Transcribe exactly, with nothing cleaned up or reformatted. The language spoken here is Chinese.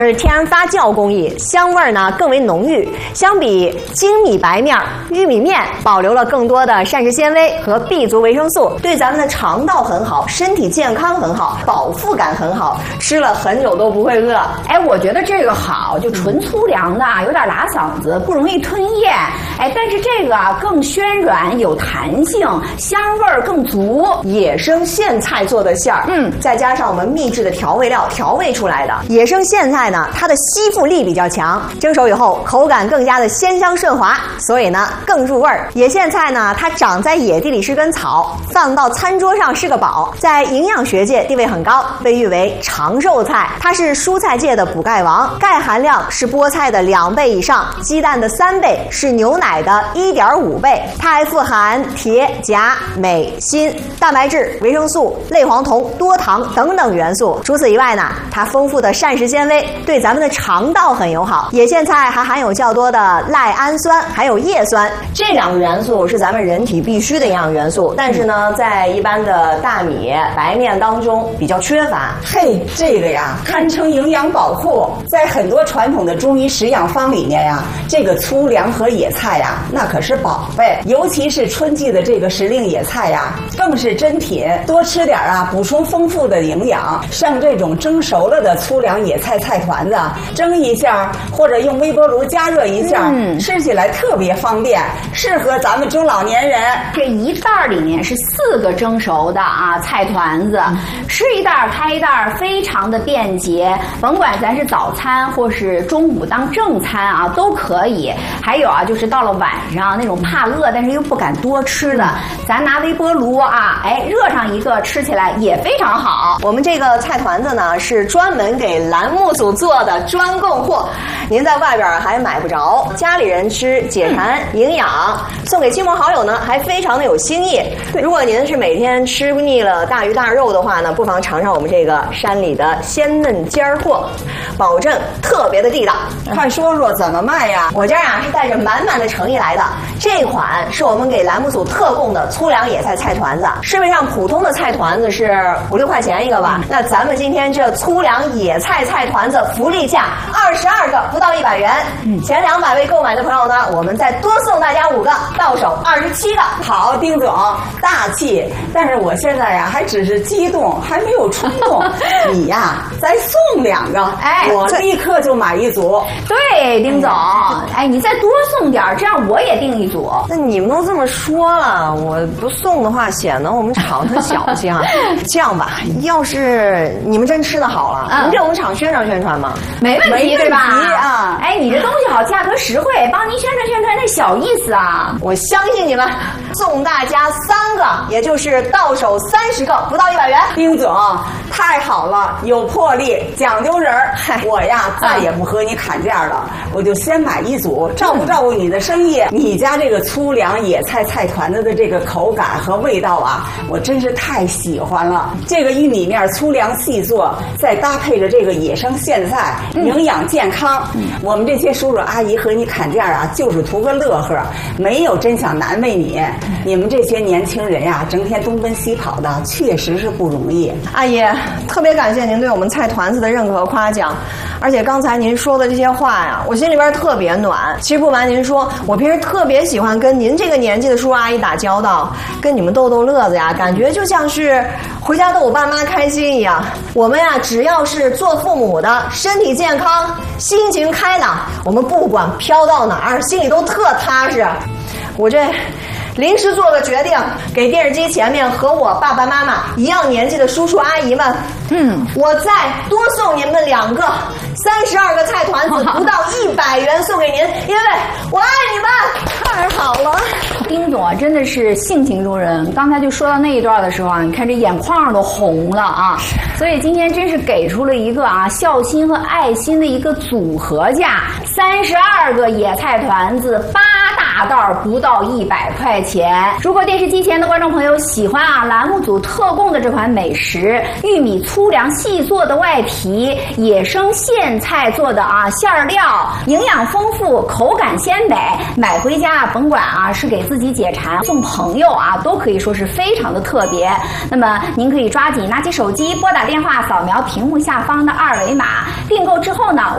是天然发酵工艺，香味儿呢更为浓郁。相比精米白面，玉米面保留了更多的膳食纤维和 B 族维生素，对咱们的肠道很好，身体健康很好，饱腹感很好，吃了很久都不会饿。 哎，我觉得这个好，就纯粗粮的，有点拉嗓子，不容易吞咽。哎，但是这个啊更暄软有弹性，香味儿更足。 野生苋菜做的馅儿，嗯，再加上我们秘制的调味料调味出来的野生苋菜呢，它的吸附力比较强，蒸熟以后口感更加的鲜香顺滑，所以呢更入味儿。野苋菜呢，它长在野地里是根草，放到餐桌上是个宝，在营养学界地位很高，被誉为长寿菜。它是蔬菜界的补钙王，钙含量是菠菜的两倍以上，鸡蛋的三倍，是牛奶的一点五倍。它还富含铁、钾、镁、锌、蛋白质、维生素、类黄酮、多糖等等元素。除此以外呢，它丰富的膳食纤维对咱们的肠道很友好。野苋菜还含有较多的赖氨酸，还有叶酸，这两个元素是咱们人体必须的营养元素，但是呢，在一般的大米、白面当中比较缺乏。 嘿，这个呀，堪称营养宝库。在很多传统的中医食养方里面呀，这个粗粮和野菜呀，那可是宝贝。尤其是春季的这个时令野菜呀，更是珍品。多吃点啊，补充丰富的营养。像这种蒸熟了的粗粮野菜菜团子，蒸一下或者用微波炉加热一下，嗯，吃起来特别方便，适合咱们中老年人。 这一袋里面是四个蒸熟的啊菜团子，吃一袋开一袋，非常的便捷。甭管咱是早餐或是中午当正餐啊，都可以。还有啊，就是到了晚上那种怕饿但是又不敢多吃的，咱拿微波炉啊，哎，热上一个，吃起来也非常好。 我们这个菜团子呢，是专门给栏目组做的专供货，您在外边还买不着，家里人吃解馋营养，送给亲朋好友呢还非常的有新意。如果您是每天吃腻了大鱼大肉的话呢，不妨尝尝我们这个山里的鲜嫩尖儿货，保证特别的地道。 快说说怎么卖呀？ 我这儿啊是带着满满的诚意来的，这款是我们给栏目组特供的粗粮野菜菜团子，市面上普通的菜团子是五六块钱一个吧，嗯，那咱们今天这粗粮野菜菜团子福利价二十二个，不到一百元，嗯，前两百位购买的朋友呢，我们再多送大家五个，到手二十七个。 好，丁总大气，但是我现在呀还只是激动，还没有冲动。你呀再送两个，哎，我立刻就买一组。 对，丁总，哎，你再多送点，这样我也订一组。 那你们都这么说了，我不送的话显得我们厂很小气啊。这样吧，要是你们真吃的好了，嗯，您给我们厂宣传宣传吗？ 没问题，对吧？ 啊， 哎，你这东西好，价格实惠，帮您宣传宣传，那小意思啊。 我相信你们，送大家三个，也就是到手三十个，不到一百元。 丁总太好了，有魄力，讲究人儿。我呀再也不和你砍价了，我就先买一组，照顾照顾你的生意。你家这个粗粮野菜菜团子的这个口感和味道啊，我真是太喜欢了。这个玉米面粗粮细做，再搭配着这个野生苋菜，营养健康。嗯，我们这些叔叔阿姨和你砍价啊，就是图个乐呵，没有真想难为你。你们这些年轻人呀，整天东奔西跑的，确实是不容易。 阿姨，特别感谢您对我们菜团子的认可和夸奖，而且刚才您说的这些话呀，我心里边特别暖。其实不瞒您说，我平时特别喜欢跟您这个年纪的叔叔阿姨打交道，跟你们逗逗乐子呀，感觉就像是回家逗我爸妈开心一样。我们呀，只要是做父母的，身体健康，心情开朗，我们不管飘到哪儿，心里都特踏实。我这临时做个决定，给电视机前面和我爸爸妈妈一样年纪的叔叔阿姨们，嗯，我再多送你们两个三十二个菜团子，不到一百元送给您，因为我爱你们。太好了， 丁总啊，真的是性情中人。刚才就说到那一段的时候啊，你看这眼眶都红了啊。所以今天真是给出了一个啊孝心和爱心的一个组合价，三十二个野菜团子，八大袋不到一百块钱。如果电视机前的观众朋友喜欢啊栏目组特供的这款美食，玉米粗粮细做的外皮，野生苋菜做的啊馅料，营养丰富，口感鲜美，买回家甭管啊是给自己解馋，送朋友啊，都可以说是非常的特别。那么您可以抓紧拿起手机，拨打电话，扫描屏幕下方的二维码，订购之后呢。